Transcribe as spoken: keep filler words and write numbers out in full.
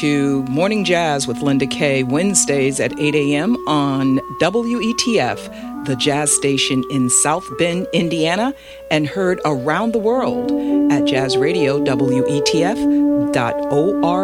to Morning Jazz with Linda Kay, Wednesdays at eight a.m. on W E T F, the jazz station in South Bend, Indiana, and heard around the world at jazz radio W E T F dot org.